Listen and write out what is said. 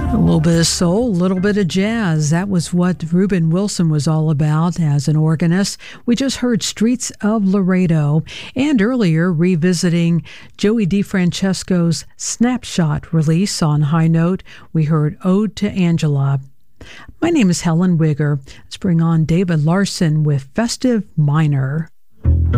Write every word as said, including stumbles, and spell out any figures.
A little bit of soul, a little bit of jazz. That was what Reuben Wilson was all about as an organist. We just heard Streets of Laredo, and earlier revisiting Joey DeFrancesco's Snapshot release on High Note, we heard Ode to Angela. My name is Helen Wigger. Let's bring on David Larson with Festive Minor.